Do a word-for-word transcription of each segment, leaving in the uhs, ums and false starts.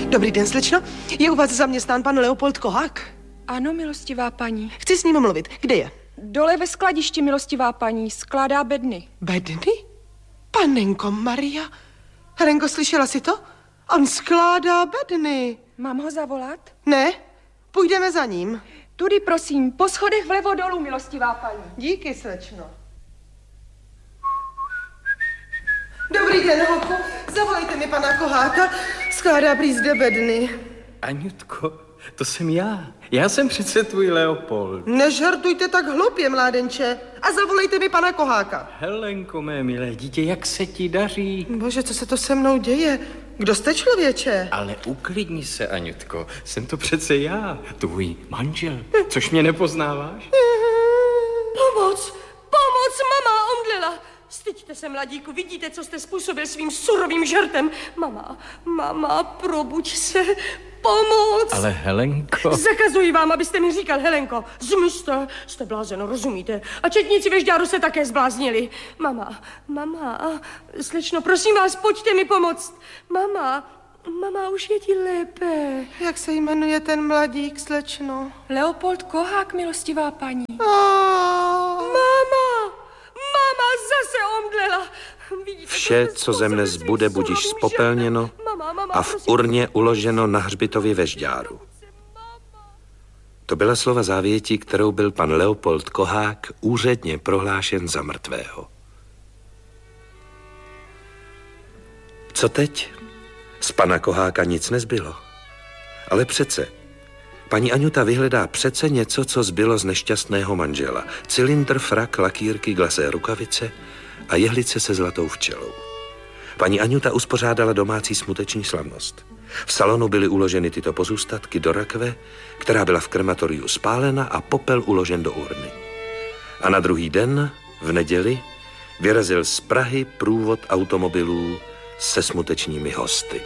Dobrý den, slečno. Je u vás zaměstnán pan Leopold Kohák? Ano, milostivá paní. Chci s ním mluvit. Kde je? Dole ve skladišti, milostivá paní. Skládá bedny. Bedny? Panenko Maria. Helenko, slyšela jsi to? On skládá bedny. Mám ho zavolat? Ne, půjdeme za ním. Tudy, prosím, po schodech vlevo dolů, milostivá paní. Díky, slečno. Dobrý den, holku. Zavolejte mi pana Koháka. Skládá prý zde bedny. Aňutko, to jsem já. Já jsem přece tvůj Leopold. Nežartujte tak hloupě, mládenče. A zavolejte mi pana Koháka. Helenko, mé milé dítě, jak se ti daří? Bože, co se to se mnou děje? Kdo jste, člověče? Ale uklidni se, Aňutko. Jsem to přece já, tvůj manžel. Což mě nepoznáváš? Pomoc! Pomoc! Mama omdlela! Styďte se, mladíku, vidíte, co jste způsobil svým surovým žertem. Mama, mama, probuď se, pomoc. Ale Helenko... Zakazuji vám, abyste mi říkal, Helenko, zmizte, jste blázeno, rozumíte? A četníci Věžďáru se také zbláznili. Mama, mama, slečno, prosím vás, pojďte mi pomoct. Mama, mama, už je ti lépe. Jak se jmenuje ten mladík, slečno? Leopold Kohák, milostivá paní. Oh. Mama! Mama zase omdlela. Vidíte, Vše, co ze mne zbude, budíš spopelněno a v urně uloženo na hřbitově Věžďáru. To byla slova závěti, kterou byl pan Leopold Kohák úředně prohlášen za mrtvého. Co teď? Z pana Koháka nic nezbylo. Ale přece, paní Aňuta vyhledá přece něco, co zbylo z nešťastného manžela. Cylindr, frak, lakýrky, glasé rukavice a jehlice se zlatou včelou. Paní Aňuta uspořádala domácí smuteční slavnost. V salonu byly uloženy tyto pozůstatky do rakve, která byla v krematoriu spálena a popel uložen do urny. A na druhý den, v neděli, vyrazil z Prahy průvod automobilů se smutečními hosty.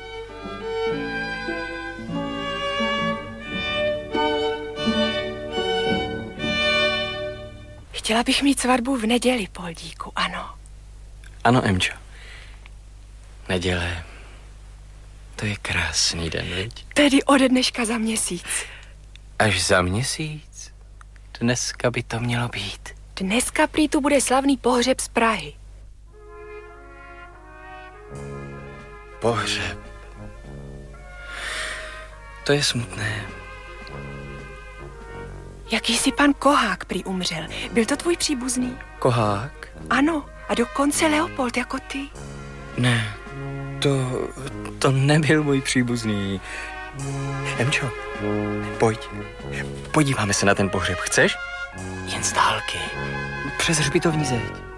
Chtěla bych mít svatbu v neděli, Poldíku, ano. Ano, Emčo. Neděle. To je krásný den, viď? Tedy ode dneška za měsíc. Až za měsíc? Dneska by to mělo být. Dneska prý tu bude slavný pohřeb z Prahy. Pohřeb. To je smutné. Jakýsi pan Kohák prý umřel. Byl to tvůj příbuzný? Kohák? Ano, a dokonce Leopold jako ty. Ne, to, to nebyl můj příbuzný. Emčo, pojď. Podíváme se na ten pohřeb, chceš? Jen z dálky. Přes hřbitovní zeď.